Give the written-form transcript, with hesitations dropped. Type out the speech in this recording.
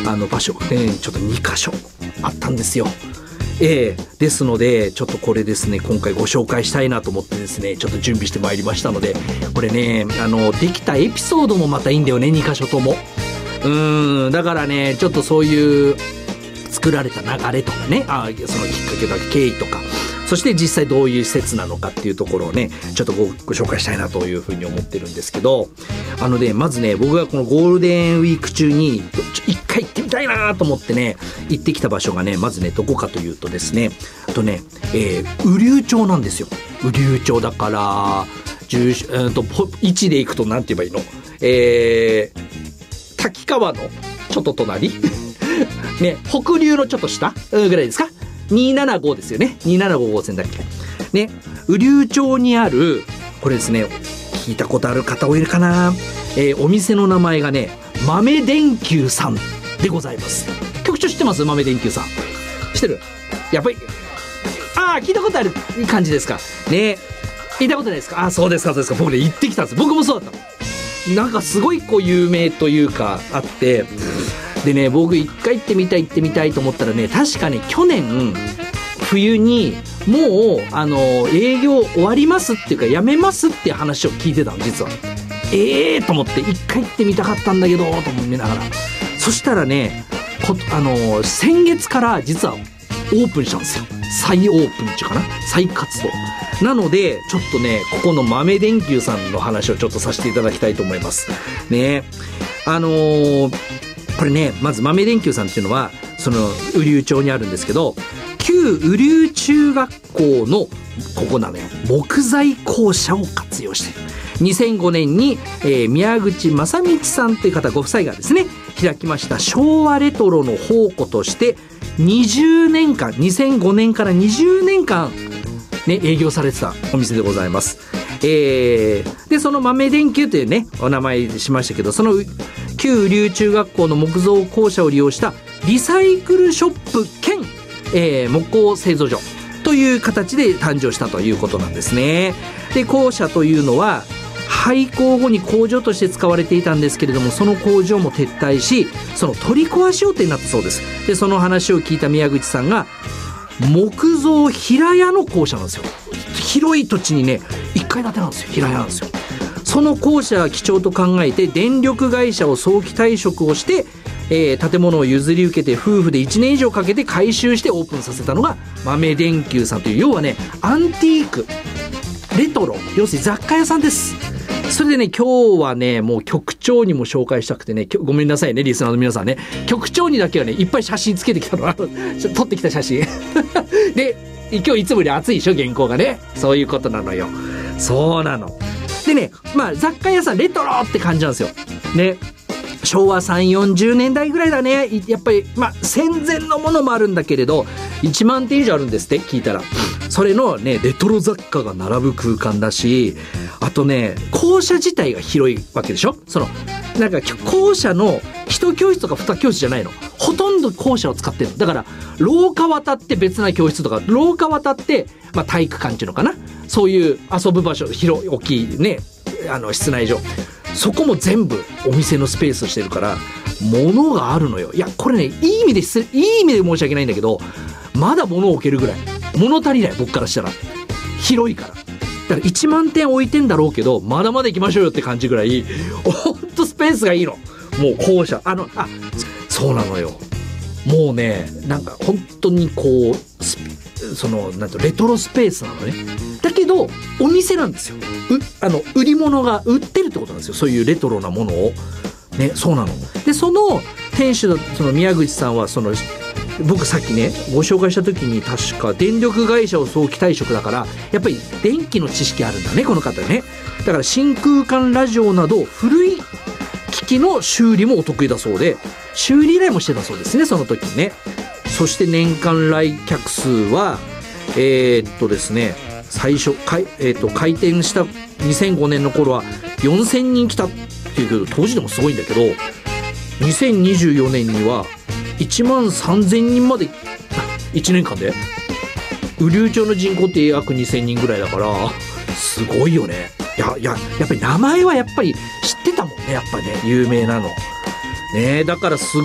場所で、ちょっと2箇所あったんですよ。ですのでちょっとこれですね、今回ご紹介したいなと思ってですね、ちょっと準備してまいりましたので、これねできたエピソードもまたいいんだよね、2箇所とも。だからね、ちょっとそういう作られた流れとかね、そのきっかけとか経緯とか、そして実際どういう施設なのかっていうところをね、ちょっとご紹介したいなというふうに思ってるんですけど、まずね、僕がこのゴールデンウィーク中に一回行ってみたいなと思ってね、行ってきた場所がね、まずね、どこかというとですね、雨竜町なんですよ。雨竜町だから位置で行くとなんて言えばいいの、滝川のちょっと隣ね、北竜のちょっと下ぐらいですか。275ですよね。275号線だっけね。雨竜町にある、これですね、聞いたことある方いるかな。お店の名前がね、豆電球さんでございます。局長知ってます？豆電球さん知ってる？やっぱり聞いたことある感じですかね。聞いたことないですか？そうですかそうですか。僕ね、行ってきたんです。僕もそうだったの。なんかすごいこう有名というかあって、でね、僕一回行ってみたいと思ったらね、確かに去年冬にもう営業終わりますっていうかやめますっていう話を聞いてたの、実は。と思って一回行ってみたかったんだけどと思いながら、そしたらね、先月から実はオープンしたんですよ。再オープンっていうかな、再活動なので、ちょっとね、ここの豆電球さんの話をちょっとさせていただきたいと思いますね。これね、まず豆電球さんっていうのはその雨竜町にあるんですけど、旧雨竜中学校のここなのよ、木材校舎を活用している。2005年に、宮口正道さんという方ご夫妻がですね開きました昭和レトロの宝庫として20年間、2005年から20年間、ね、営業されてたお店でございます。でその豆電球というねお名前しましたけど、その旧雨竜中学校の木造校舎を利用したリサイクルショップ兼、木工製造所という形で誕生したということなんですね。で校舎というのは廃校後に工場として使われていたんですけれども、その工場も撤退し、その取り壊し予定になったそうです。でその話を聞いた宮口さんが、木造平屋の校舎なんですよ。広い土地にね1階建てなんですよ、平屋なんですよ。その校舎が貴重と考えて電力会社を早期退職をして、建物を譲り受けて夫婦で1年以上かけて改修してオープンさせたのが豆電球さんという、要はねアンティークレトロ、要するに雑貨屋さんです。それでね、今日はねもう局長にも紹介したくてね、ごめんなさいねリスナーの皆さんね、局長にだけはねいっぱい写真つけてきたの撮ってきた写真で、今日いつもより暑いでしょ原稿がね。そういうことなのよ。そうなのでね、雑貨屋さんレトロって感じなんですよね。昭和3、40年代ぐらいだね。やっぱり戦前のものもあるんだけれど1万点以上あるんですって聞いたら。それのねレトロ雑貨が並ぶ空間だし、あとね校舎自体が広いわけでしょ。そのなんか校舎の1教室とか2教室じゃないの、ほとんど校舎を使ってるの。だから廊下渡って別な教室とか、廊下渡って体育館っていうのかな、そういう遊ぶ場所、広い大きいね室内上、そこも全部お店のスペースとしてるから物があるのよ。いやこれねいい意味で申し訳ないんだけど、まだ物を置けるぐらい物足りない、僕からしたら。広いから、だから1万点置いてんだろうけどまだまだ行きましょうよって感じぐらいほんとスペースがいいの。もう校舎そうなのよ。もうねなんか本当にこうそのなんてレトロスペースなのね。だけどお店なんですよ。売り物が売ってるってことなんですよ、そういうレトロなものをね。そうなので、その店主のその宮口さんは僕さっきねご紹介した時に確か電力会社を早期退職だから、やっぱり電気の知識あるんだねこの方ね。だから真空管ラジオなど古い機器の修理もお得意だそうで、修理依頼もしてたそうですねその時にね。そして年間来客数はですね、最初開店した2005年の頃は4000人来たっていうけど、当時でもすごいんだけど、2024年には1万3000人まで1年間で。雨竜町の人口って約2000人ぐらいだからすごいよね。やっぱり名前はやっぱり知ってたもんね、やっぱりね有名なのね。だからす